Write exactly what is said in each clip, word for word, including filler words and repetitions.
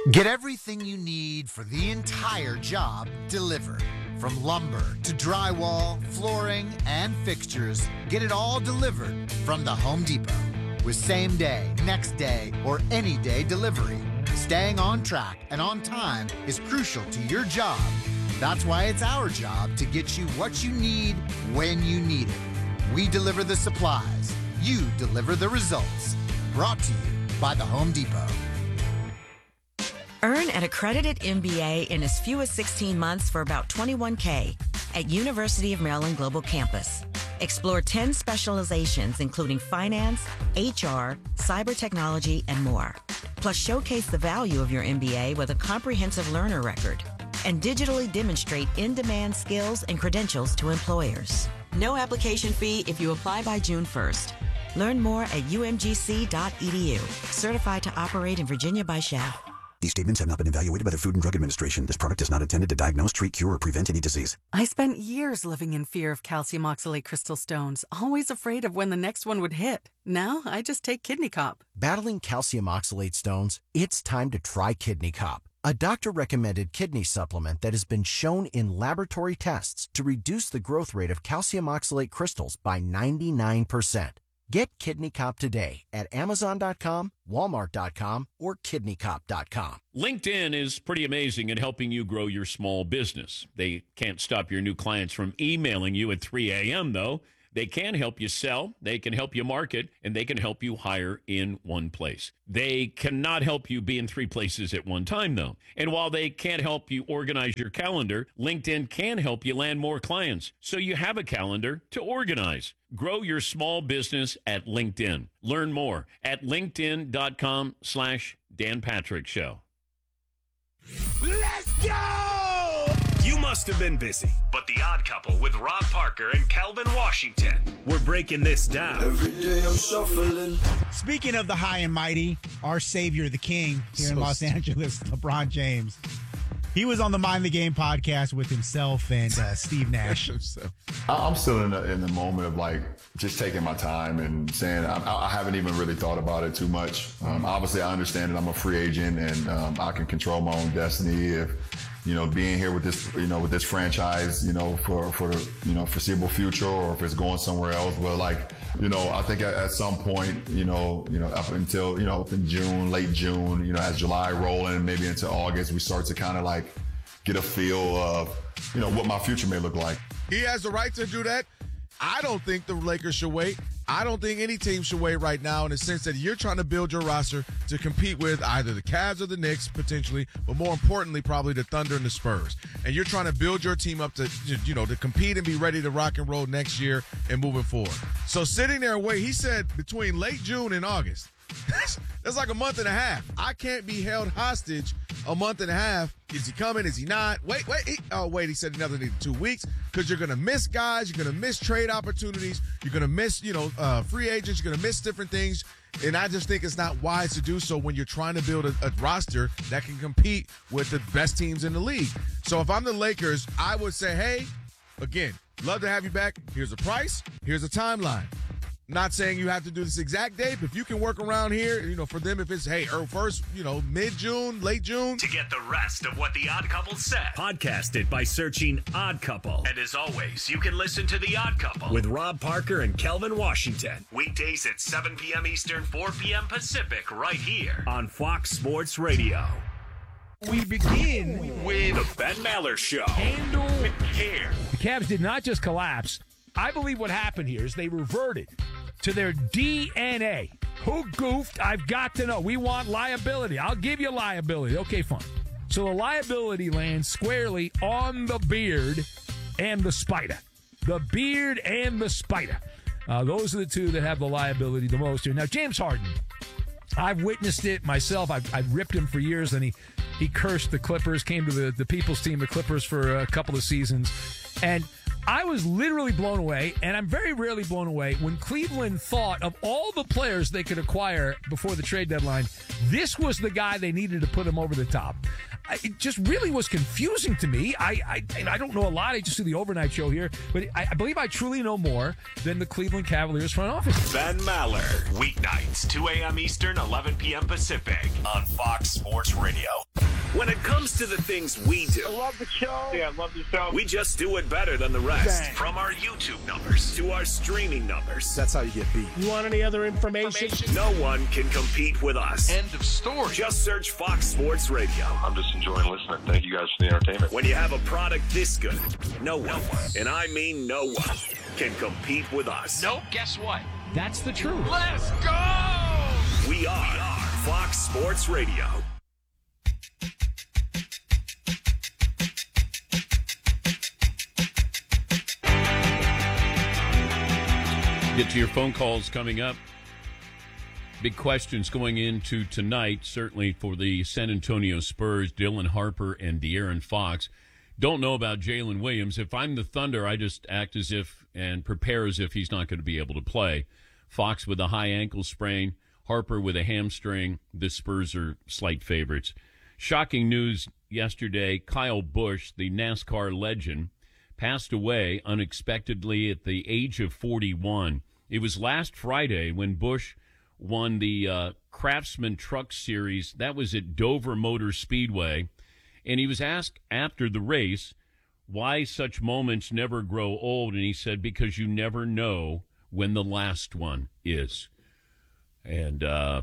Get everything you need for the entire job delivered. From lumber to drywall, flooring, and fixtures, get it all delivered from the Home Depot. With same day, next day, or any day delivery. Staying on track and on time is crucial to your job. That's why it's our job to get you what you need when you need it. We deliver the supplies. You deliver the results. Brought to you by the Home Depot. Earn an accredited M B A in as few as sixteen months for about twenty-one K at University of Maryland Global Campus. Explore ten specializations, including finance, H R, cyber technology, and more. Plus, showcase the value of your M B A with a comprehensive learner record and digitally demonstrate in-demand skills and credentials to employers. No application fee if you apply by June first. Learn more at U M G C dot E D U. Certified to operate in Virginia by S H A F. These statements have not been evaluated by the Food and Drug Administration. This product is not intended to diagnose, treat, cure, or prevent any disease. I spent years living in fear of calcium oxalate crystal stones, always afraid of when the next one would hit. Now, I just take Kidney Cop. Battling calcium oxalate stones? It's time to try Kidney Cop, a doctor-recommended kidney supplement that has been shown in laboratory tests to reduce the growth rate of calcium oxalate crystals by ninety-nine percent. Get Kidney Cop today at Amazon dot com, Walmart dot com, or Kidney Cop dot com. LinkedIn is pretty amazing at helping you grow your small business. They can't stop your new clients from emailing you at three a.m., though. They can help you sell, they can help you market, and they can help you hire in one place. They cannot help you be in three places at one time, though. And while they can't help you organize your calendar, LinkedIn can help you land more clients, so you have a calendar to organize. Grow your small business at LinkedIn. Learn more at linkedin.com slash Dan Patrick Show. Let's go! You must have been busy, but The Odd Couple with Rob Parker and Calvin Washington. We're breaking this down. Every day I'm shuffling. Speaking of the high and mighty, our savior, the king here so in Los Angeles, LeBron James. He was on the Mind the Game podcast with himself and uh, Steve Nash. I'm still in the, in the moment of like just taking my time and saying I, I haven't even really thought about it too much. Um, obviously, I understand that I'm a free agent and um, I can control my own destiny. If you know, being here with this, you know, with this franchise, you know, for for you know foreseeable future, or if it's going somewhere else. But like, you know, I think at, at some point, you know, you know, up until you know, up in June, late June, you know, as July rolling, maybe into August, we start to kind of like get a feel of, you know, what my future may look like. He has the right to do that. I don't think the Lakers should wait. I don't think any team should wait right now, in the sense that you're trying to build your roster to compete with either the Cavs or the Knicks, potentially, but more importantly, probably the Thunder and the Spurs. And you're trying to build your team up to, you know, to compete and be ready to rock and roll next year and moving forward. So sitting there and wait, he said between late June and August. That's, that's like a month and a half. I can't be held hostage a month and a half. Is he coming? Is he not? Wait, wait. He, oh, wait. He said another two weeks because you're going to miss guys. You're going to miss trade opportunities. You're going to miss, you know, uh, free agents. You're going to miss different things. And I just think it's not wise to do so when you're trying to build a, a roster that can compete with the best teams in the league. So if I'm the Lakers, I would say, hey, again, love to have you back. Here's a price. Here's a timeline. Not saying you have to do this exact date, but if you can work around here, you know, for them, if it's, hey, or first, you know, mid-June, late June. To get the rest of what The Odd Couple said, podcast it by searching Odd Couple. And as always, you can listen to The Odd Couple with Rob Parker and Kelvin Washington. Weekdays at seven p.m. Eastern, four p.m. Pacific, right here on Fox Sports Radio. We begin with the Ben Maller Show. Handle with care. The Cavs did not just collapse. I believe what happened here is they reverted to their D N A. Who goofed? I've got to know. We want liability. I'll give you liability. Okay, fine. So the liability lands squarely on the Beard and the Spider. The Beard and the Spider. Uh, those are the two that have the liability the most here. Now, James Harden, I've witnessed it myself. I've, I've ripped him for years, and he, he cursed the Clippers, came to the, the People's team, the Clippers, for a couple of seasons. And I was literally blown away, and I'm very rarely blown away, when Cleveland thought of all the players they could acquire before the trade deadline, this was the guy they needed to put him over the top. I, it just really was confusing to me. I, I I don't know a lot. I just do the overnight show here, but I, I believe I truly know more than the Cleveland Cavaliers front office. Ben Maller, weeknights, two a.m. Eastern, eleven p.m. Pacific on Fox Sports Radio. when it comes to the things we do, I love the show. Yeah, I love the show. we just do it better than the rest. Bang. From our YouTube numbers to our streaming numbers. That's how you get beat. You want any other information? No one can compete with us. End of story. Just search Fox Sports Radio. I'm just enjoying listening. Thank you guys for the entertainment. When you have a product this good, no one, and I mean no one, can compete with us. Nope, guess what? That's the truth. Let's go! We are Fox Sports Radio. Get to your phone calls coming up. Big questions going into tonight, certainly for the San Antonio Spurs, Dylan Harper and De'Aaron Fox. Don't know about Jalen Williams. If I'm the Thunder, I just act as if and prepare as if he's not going to be able to play. Fox with a high ankle sprain, Harper with a hamstring. The Spurs are slight favorites. Shocking news yesterday, Kyle Busch, the NASCAR legend, passed away unexpectedly at the age of forty-one. It was last Friday when Busch won the uh, Craftsman Truck Series. That was at Dover Motor Speedway. And he was asked after the race why such moments never grow old. And he said, because you never know when the last one is. And uh,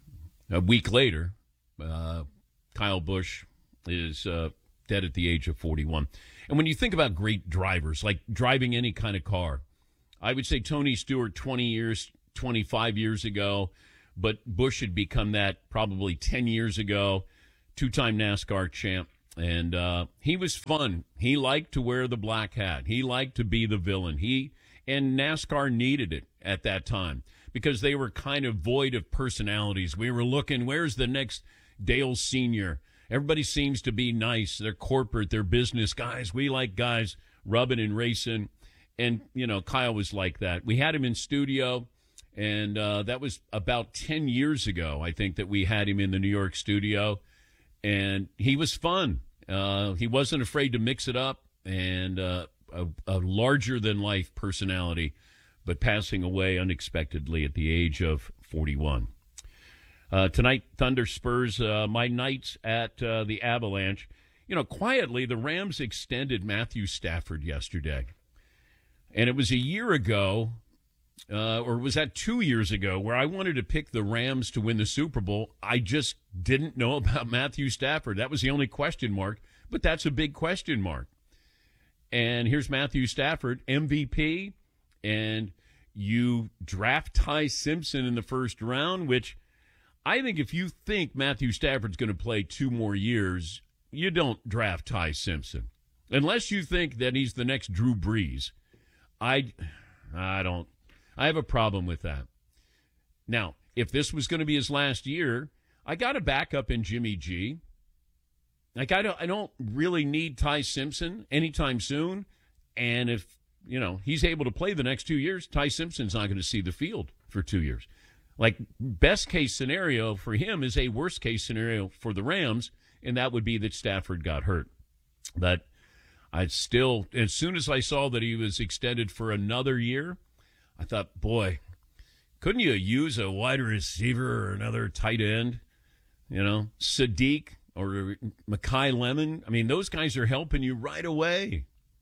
a week later, uh, Kyle Busch is uh, dead at the age of forty-one. And when you think about great drivers, like driving any kind of car, I would say Tony Stewart twenty years, twenty-five years ago, but Busch had become that probably ten years ago, two-time NASCAR champ. And uh, he was fun. He liked to wear the black hat. He liked to be the villain. He and NASCAR needed it at that time because they were kind of void of personalities. We were looking, where's the next Dale Senior? Everybody seems to be nice. They're corporate. They're business guys. We like guys rubbing and racing. And, you know, Kyle was like that. We had him in studio, and uh, that was about ten years ago, I think, that we had him in the New York studio. And he was fun. Uh, he wasn't afraid to mix it up, and uh, a, a larger-than-life personality, but passing away unexpectedly at the age of forty-one. Uh, tonight, Thunder Spurs, uh, my Knights at uh, the Avalanche. You know, quietly, the Rams extended Matthew Stafford yesterday. And it was a year ago, uh, or was that two years ago, where I wanted to pick the Rams to win the Super Bowl. I just didn't know about Matthew Stafford. That was the only question mark, but that's a big question mark. And here's Matthew Stafford, M V P, and you draft Ty Simpson in the first round, which I think if you think Matthew Stafford's going to play two more years, you don't draft Ty Simpson. Unless you think that he's the next Drew Brees. I, I don't. I have a problem with that. Now, if this was going to be his last year, I got a backup in Jimmy G. Like, I don't, I don't really need Ty Simpson anytime soon. And if, you know, he's able to play the next two years, Ty Simpson's not going to see the field for two years. Like, best case scenario for him is a worst case scenario for the Rams, and that would be that Stafford got hurt. But I still, as soon as I saw that he was extended for another year, I thought, boy, couldn't you use a wide receiver or another tight end? You know, Sadiq or Mekhi Lemon. I mean, those guys are helping you right away.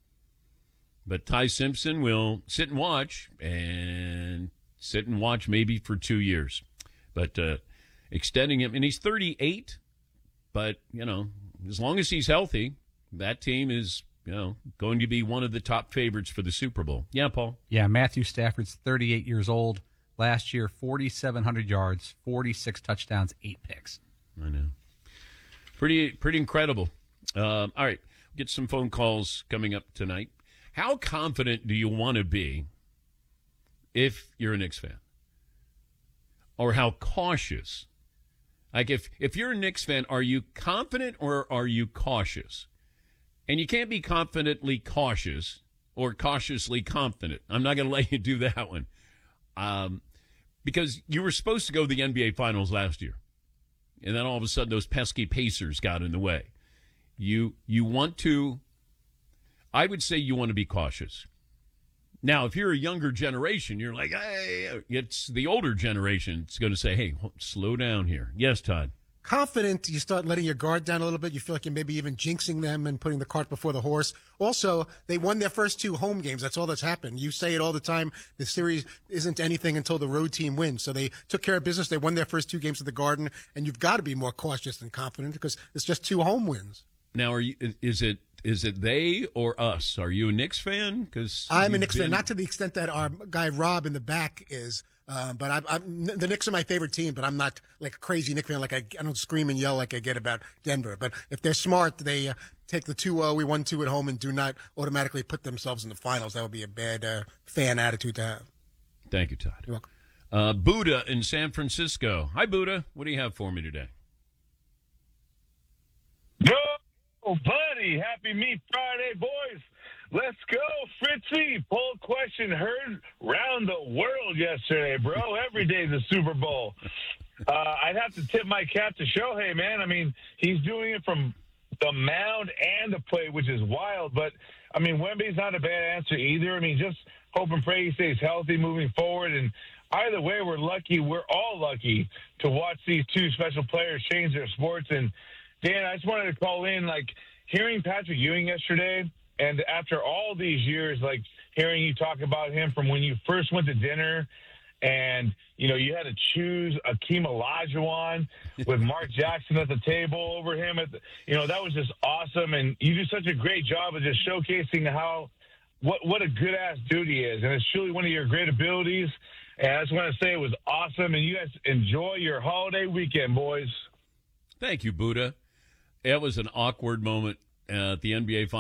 But Ty Simpson will sit and watch, and sit and watch maybe for two years. But uh, extending him, and he's thirty-eight, but, you know, as long as he's healthy, that team is, you know, going to be one of the top favorites for the Super Bowl. Yeah, Paul? Yeah, Matthew Stafford's thirty-eight years old. Last year, forty-seven hundred yards, forty-six touchdowns, eight picks. I know. Pretty pretty incredible. Uh, all right, get some phone calls coming up tonight. How confident do you want to be if you're a Knicks fan? Or how cautious? Like, if, if you're a Knicks fan, are you confident or are you cautious? And you can't be confidently cautious or cautiously confident. I'm not going to let you do that one. Um, because you were supposed to go to the N B A Finals last year. And then all of a sudden, those pesky Pacers got in the way. You you want to, I would say you want to be cautious. Now, if you're a younger generation, you're like, hey, it's the older generation. It's going to say, hey, slow down here. Yes, Todd. confident, you start letting your guard down a little bit. You feel like you're maybe even jinxing them and putting the cart before the horse. Also, they won their first two home games. That's all that's happened. You say it all the time. The series isn't anything until the road team wins. So they took care of business. They won their first two games at the Garden, and you've got to be more cautious than confident because it's just two home wins. Now, are you? Is it is it they or us? Are you a Knicks fan? Because I'm a Knicks been... fan, not to the extent that our guy Rob in the back is. Uh, but I, I'm, the Knicks are my favorite team, but I'm not like a crazy Knicks fan. Like I, I don't scream and yell like I get about Denver. But if they're smart, they uh, take the two oh, we won two at home, and do not automatically put themselves in the finals. That would be a bad uh, fan attitude to have. Thank you, Todd. You're welcome. Uh, Buddha in San Francisco. Hi, Buddha. What do you have for me today? Yo, buddy. Happy Meat Friday, boys. Let's go, Fritzy. Poll question heard round the world yesterday, bro. Every day's a Super Bowl. Uh, I'd have to tip my cap to Shohei, man. I mean, he's doing it from the mound and the plate, which is wild. But, I mean, Wemby's not a bad answer either. I mean, just hope and pray he stays healthy moving forward. And either way, we're lucky. We're all lucky to watch these two special players change their sports. And, Dan, I just wanted to call in, like, hearing Patrick Ewing yesterday, and after all these years, like hearing you talk about him from when you first went to dinner and, you know, you had to choose Akeem Olajuwon with Mark Jackson at the table over him. At the, you know, that was just awesome. And you do such a great job of just showcasing how what, what a good-ass dude he is. And it's truly one of your great abilities. And I just want to say it was awesome. And you guys enjoy your holiday weekend, boys. Thank you, Buddha. It was an awkward moment at the N B A Finals.